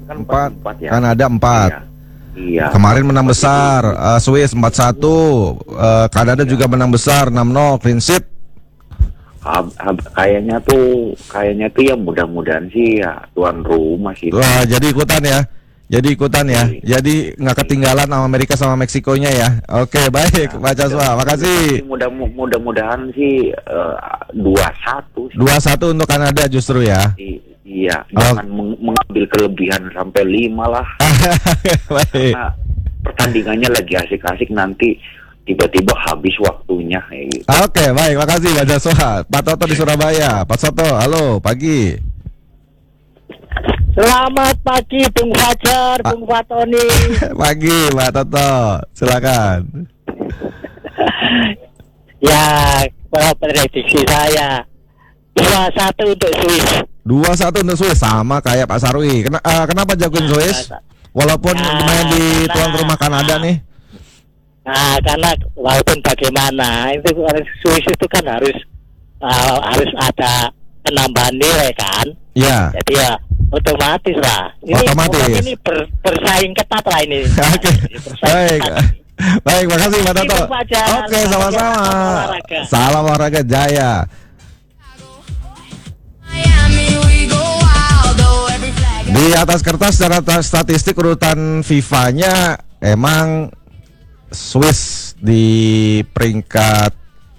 Kan 4 ya. Kanada 4. Iya. Kemarin menang besar, Swiss 4-1, Kanada juga menang besar 6-0, clean sheet. Kayaknya tuh ya mudah-mudahan sih ya tuan rumah sih. Wah, jadi ikutan ya. Jadi nggak ketinggalan sama Amerika sama Meksikonya ya. Oke, baik, Pak Caswa, makasih. Mudah-mudahan sih 2-1. 2-1 untuk Kanada justru ya. Iya, jangan mengambil kelebihan sampai 5 lah. Baik. Karena pertandingannya lagi asik-asik, nanti tiba-tiba habis waktunya. Gitu. Oke, baik, makasih Pak Caswa. Pak Toto di Surabaya. Pak Toto, halo, pagi. Selamat pagi Bung Fajar, Bung Fatoni. Pagi Pak Toto, silakan. Ya, kalau prediksi saya 2-1 untuk Swiss. 2-1 untuk Swiss, sama kayak Pak Sarwi. Kenapa jagoin Swiss? Walaupun main di tuan rumah Kanada nih. Nah, karena walaupun bagaimana itu Swiss itu kan harus ada penambahan nilai kan. Iya. Jadi ya otomatis lah. Ini bersaing ketat lah ini. Oke. Baik, makasih Pak Toto. Oke, sama-sama. Salam olahraga Jaya. Di atas kertas secara statistik urutan FIFA-nya emang Swiss di peringkat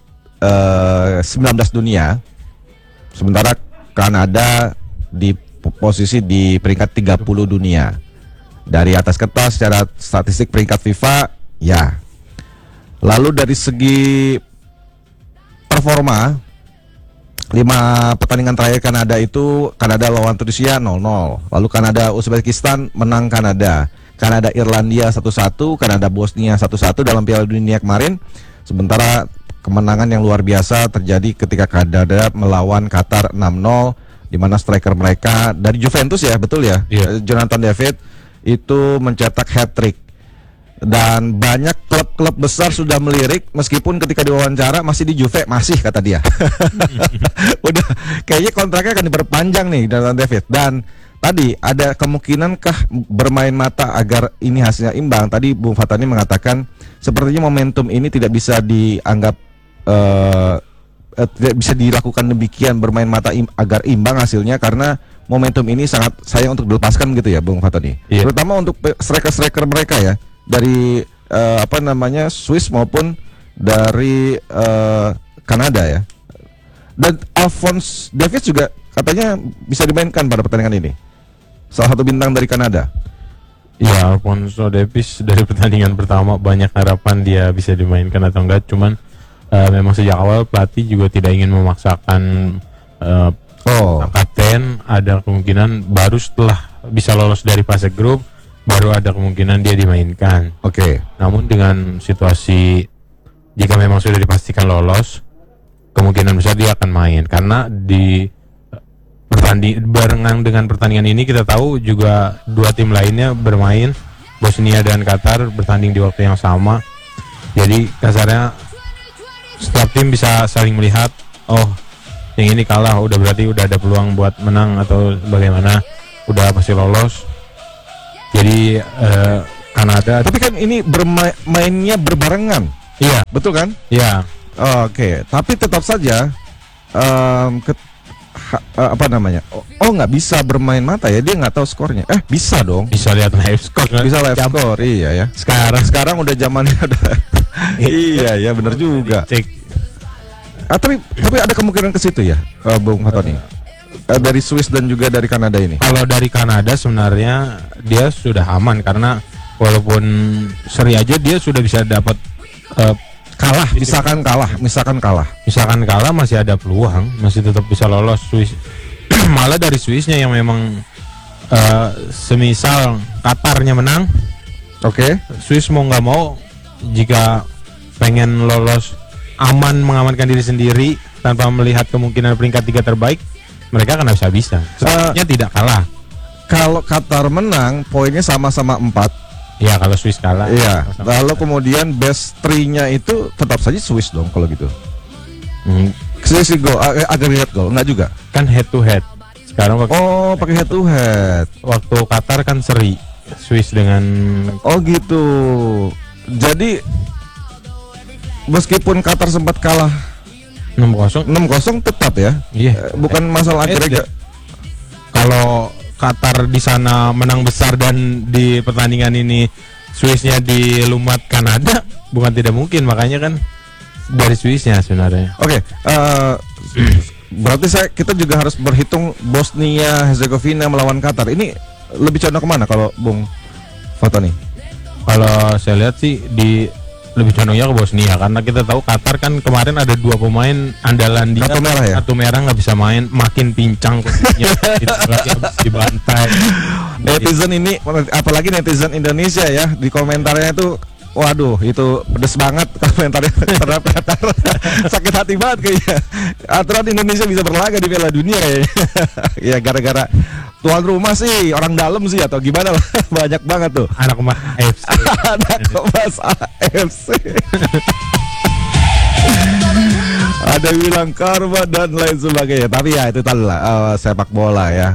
19 dunia, sementara Kanada di posisi di peringkat 30 dunia. Dari atas kertas secara statistik peringkat FIFA ya. Lalu dari segi performa 5 pertandingan terakhir Kanada itu, Kanada lawan Tunisia 0-0. Lalu Kanada Uzbekistan menang Kanada. Kanada Irlandia 1-1, Kanada Bosnia 1-1 dalam Piala Dunia kemarin. Sementara kemenangan yang luar biasa terjadi ketika Kanada melawan Qatar 6-0, di mana striker mereka dari Juventus ya, betul ya? Yeah. Jonathan David itu mencetak hat-trick. Dan banyak klub-klub besar sudah melirik, meskipun ketika diwawancara masih di Juve, masih kata dia. Udah kayaknya kontraknya akan diperpanjang nih Jonathan David. Dan tadi ada kemungkinankah bermain mata agar ini hasilnya imbang? Tadi Bung Fatani mengatakan sepertinya momentum ini tidak bisa dianggap tidak bisa dilakukan demikian, bermain mata agar imbang hasilnya, karena momentum ini sangat sayang untuk dilepaskan gitu ya Bung Fatani. Yeah. Terutama untuk striker-striker mereka ya, dari Swiss maupun dari Kanada ya. Dan Alphonse Davies juga katanya bisa dimainkan pada pertandingan ini, salah satu bintang dari Kanada. Ya, Alphonse Davies dari pertandingan pertama banyak harapan dia bisa dimainkan atau enggak, cuman memang sejak awal pelatih juga tidak ingin memaksakan kapten. Ada kemungkinan baru setelah bisa lolos dari fase grup baru ada kemungkinan dia dimainkan. Oke. Namun dengan situasi jika memang sudah dipastikan lolos, kemungkinan besar dia akan main, karena di barengan dengan pertandingan ini kita tahu juga 2 tim lainnya bermain, Bosnia dan Qatar bertanding di waktu yang sama. Jadi kasarnya setiap tim bisa saling melihat, oh yang ini kalah, udah berarti udah ada peluang buat menang atau bagaimana, udah pasti lolos. Jadi Kanada, tapi kan ini mainnya berbarengan. Iya, betul kan? Iya. Oke, tapi tetap saja nggak bisa bermain mata ya, dia nggak tahu skornya. Bisa dong. Bisa lihat live score kan? Bisa live score, iya ya. Sekarang udah zamannya udah. Iya, benar juga. Cek. Tapi ada kemungkinan ke situ ya, Bung Fatoni. Dari Swiss dan juga dari Kanada ini. Kalau dari Kanada sebenarnya dia sudah aman, karena walaupun seri aja dia sudah bisa dapat kalah. Misalkan kalah masih ada peluang, masih tetap bisa lolos Swiss. Malah dari Swissnya yang memang semisal Qatarnya menang, oke, Swiss mau nggak mau jika pengen lolos aman, mengamankan diri sendiri tanpa melihat kemungkinan peringkat 3 terbaik, mereka akan bisa. Sebenarnya tidak kalah. Kalau Qatar menang, poinnya sama-sama 4. Ya, kalau Swiss kalah. Iya. Lalu kemudian best 3-nya itu tetap saja Swiss dong kalau gitu. Selisih gol, agregat gol, enggak juga. Kan head to head. Sekarang pakai head to head. waktu Qatar kan seri Swiss dengan Oh gitu. Jadi meskipun Qatar sempat kalah 6-0. 6-0 tetap ya. Iya. Bukan masalah agregat. Kalau Qatar di sana menang besar dan di pertandingan ini Swissnya dilumat Kanada, bukan tidak mungkin, makanya kan dari Swissnya sebenarnya. Oke, berarti kita juga harus berhitung Bosnia Herzegovina melawan Qatar. Ini lebih condong kemana kalau Bung Fatoni? Kalau saya lihat sih lebih condongnya ke Bosnia, karena kita tahu Qatar kan kemarin ada 2 pemain andalan dia. Kartu merah ya? Kartu merah nggak bisa main, makin pincang kondisinya. Lagi habis dibantai. Netizen ini, apalagi netizen Indonesia ya, di komentarnya itu, waduh, itu pedes banget komentarnya terhadap Qatar. Sakit hati banget kayaknya. Aturan Indonesia bisa berlaga di Piala Dunia kayaknya. Ya gara-gara tuan rumah sih, orang dalam sih atau gimana. Banyak banget tuh Anak emas AFC. anak emas AFC. Ada yang bilang karma dan lain sebagainya. Tapi ya itu tadi lah, sepak bola ya.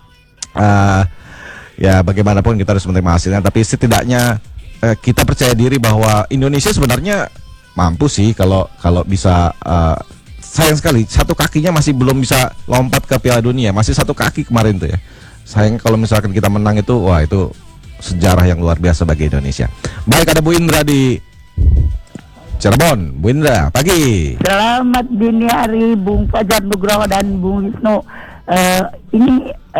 Ya bagaimanapun kita harus menerima hasilnya. Tapi setidaknya kita percaya diri bahwa Indonesia sebenarnya mampu sih kalau bisa. Sayang sekali satu kakinya masih belum bisa lompat ke Piala Dunia, masih satu kaki kemarin tuh ya. Sayang kalau misalkan kita menang itu, wah itu sejarah yang luar biasa bagi Indonesia. Baik, ada Bu Indra di Cirebon. Bu Indra, pagi. Selamat dini hari Bung Fajar Nugroho dan Bung Wisnu. Ini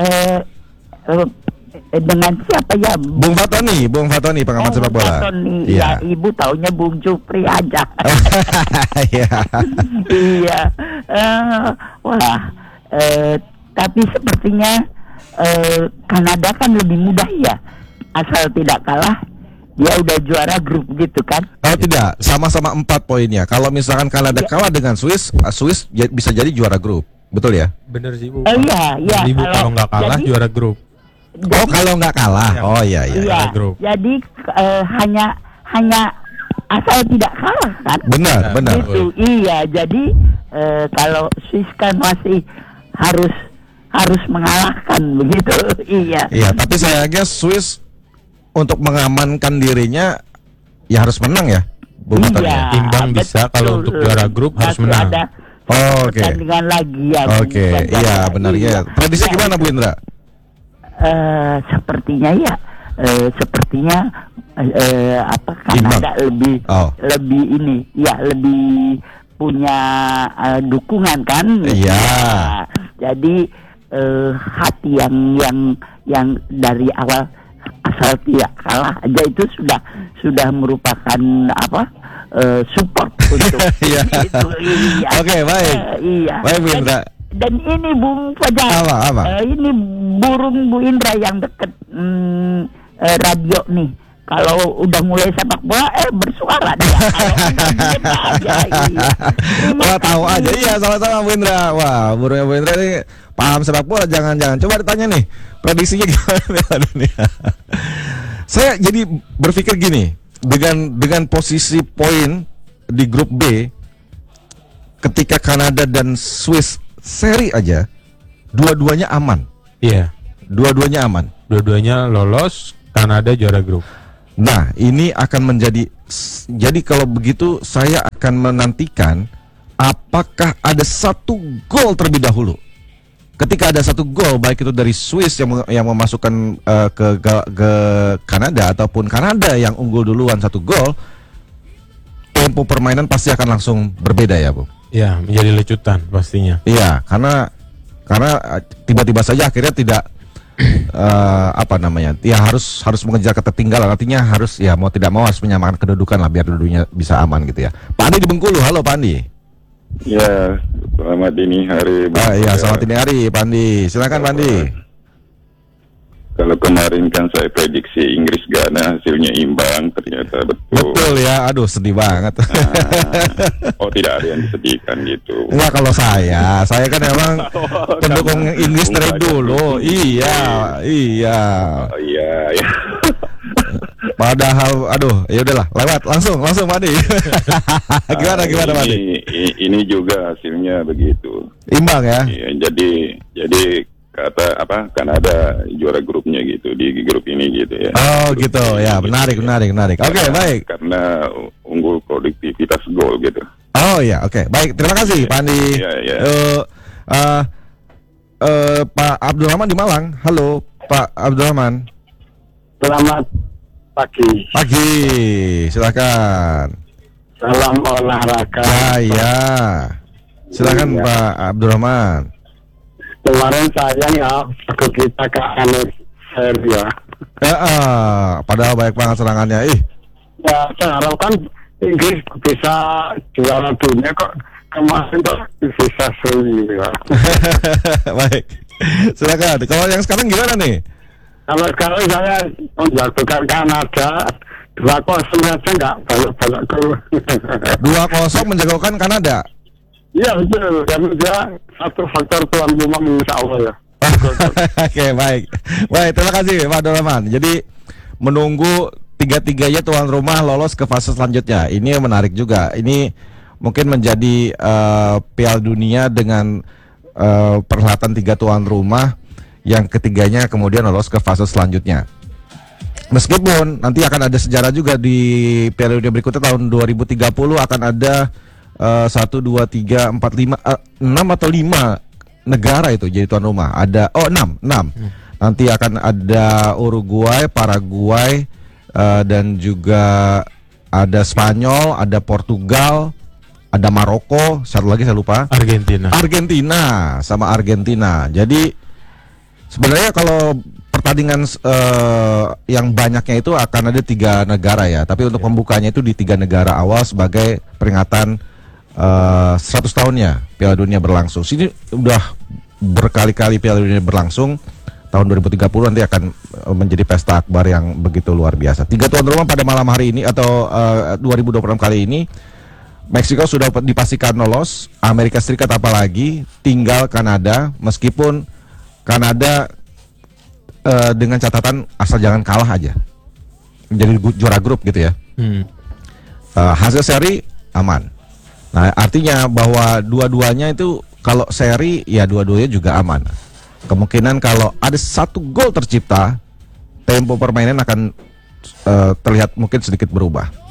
dengan siapa ya? Bung Fatoni pengamat sepak bola. Fatoni. Iya. Ya, Ibu taunya Bung Jupri aja. Iya. Iya. Tapi sepertinya Kanada kan lebih mudah ya. Asal tidak kalah, dia udah juara grup gitu kan? Oh tidak, sama-sama 4 poinnya. Kalau misalkan Kanada kalah dengan Swiss bisa jadi juara grup, betul ya? Bener sih Bu. Iya. Jadi Bu, kalau nggak kalah jadi- juara grup. Oh kalau nggak kalah, oh iya. Iya. grup. Jadi hanya asal tidak kalah kan? Benar. Gitu. Iya. Jadi kalau Swiss kan masih harus mengalahkan begitu. Iya. Iya, tapi sayangnya Swiss untuk mengamankan dirinya ya harus menang ya, Bu Fatoni. Iya. Imbang bisa, kalau untuk juara grup harus Masih menang. Ada Oh, oke. pertandingan lagi ya. Oke, iya benar ya. Prediksi gimana Bu Indra? Sepertinya Kanada lebih ini ya lebih punya dukungan kan. Iya. Ya, jadi hati yang dari awal asal tidak kalah aja itu sudah merupakan support untuk Iya. itu. Iya. Oke, baik. Iya. Baik Bu Indra. Dan ini Bung Fajar, Apa? ini burung Bu Indra yang deket radio nih. Kalau udah mulai sepak bola, bersuara dia. Kalau enggak, diem aja. Iya. Wah tahu aja, iya sama-sama Bu Indra. Wah burungnya Bu Indra ini paham sepak bola, jangan-jangan. Coba ditanya nih, prediksinya gimana Piala Dunia? Saya jadi berpikir gini, dengan posisi poin di grup B, ketika Kanada dan Swiss seri aja, dua-duanya aman. Iya. Dua-duanya aman. Dua-duanya lolos, Kanada juara grup. Nah, ini akan jadi kalau begitu saya akan menantikan apakah ada satu gol terlebih dahulu. Ketika ada satu gol, baik itu dari Swiss yang memasukkan ke Kanada ataupun Kanada yang unggul duluan 1 gol, tempo permainan pasti akan langsung berbeda ya, Bu. Ya, menjadi lecutan pastinya. Iya, karena tiba-tiba saja akhirnya tidak ya harus mengejar ketertinggalan, artinya harus ya mau tidak mau harus menyamakan kedudukan lah biar dulunya bisa aman gitu ya. Pak Andi di Bengkulu, halo Pak Andi. Ya, selamat dini hari. Ya, selamat dini hari Pak Andi. Silakan Pak Andi. Kalau kemarin kan saya prediksi Inggris Ghana hasilnya imbang, ternyata betul. Betul ya, aduh sedih banget. Oh tidak ada yang disedihkan gitu. Enggak, kalau saya kan emang pendukung Inggris dari dulu. Iya. Oh iya. Padahal, aduh, ya udahlah, lewat langsung Pak Andi. Gimana Pak Andi? Ini juga hasilnya begitu. Imbang ya? Iya, jadi kata apa Kanada juara grupnya gitu di grup ini gitu ya. Oh gitu ya, menarik. Oke, baik. Karena unggul produktivitas gol gitu. Oh ya, oke. Baik, terima kasih Pak Andi. Iya. Pak Abdurrahman di Malang. Halo, Pak Abdurrahman. Selamat pagi. Pagi, silakan. Salam olahraga. Ya. Silakan Iya. Pak Abdurrahman. Kemarin sayang ya, aku kita ke Anies ya. Padahal banyak banget serangannya. Ya, saya harapkan Inggris bisa juara dunia kok. Kemarin kok bisa seri ya. Baik. Silakan. Kalau yang sekarang gimana nih? Kalau sekarang saya menjatuhkan Kanada 2-0 aja nggak balak-balak keluar. 2-0 menjagokan Kanada. Iya betul, karena dia satu faktor tuan rumah insya Allah ya. Oke, baik. Baik, terima kasih Pak Abdurrahman. Jadi menunggu tiga-tiganya tuan rumah lolos ke fase selanjutnya. Ini menarik juga. Ini mungkin menjadi Piala Dunia dengan perhelatan 3 tuan rumah yang ketiganya kemudian lolos ke fase selanjutnya. Meskipun nanti akan ada sejarah juga di Piala Dunia berikutnya tahun 2030 akan ada 1, 2, 3, 4, 5, 6 atau 5 negara itu jadi tuan rumah. Ada 6. Nanti akan ada Uruguay, Paraguay, dan juga ada Spanyol, ada Portugal, ada Maroko, satu lagi saya lupa. Argentina sama Argentina. Jadi sebenarnya kalau pertandingan yang banyaknya itu akan ada 3 negara ya. Tapi untuk pembukanya itu di 3 negara awal sebagai peringatan 100 tahunnya Piala Dunia berlangsung. Sini udah berkali-kali Piala Dunia berlangsung. Tahun 2030 nanti akan menjadi pesta akbar yang begitu luar biasa. 3 tuan rumah pada malam hari ini atau 2026 kali ini. Meksiko sudah dipastikan lolos, Amerika Serikat apalagi, tinggal Kanada. Meskipun Kanada dengan catatan asal jangan kalah aja, menjadi juara grup gitu ya. Hasil seri aman. Nah, artinya bahwa dua-duanya itu kalau seri ya dua-duanya juga aman. Kemungkinan kalau ada 1 gol tercipta, tempo permainan akan terlihat mungkin sedikit berubah.